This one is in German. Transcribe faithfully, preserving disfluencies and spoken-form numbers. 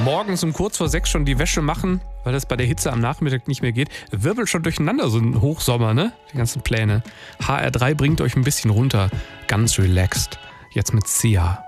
morgens um kurz vor sechs schon die Wäsche machen, weil das bei der Hitze am Nachmittag nicht mehr geht. Wirbelt schon durcheinander, so ein Hochsommer, ne? Die ganzen Pläne. H R drei bringt euch ein bisschen runter. Ganz relaxed. Jetzt mit Sia.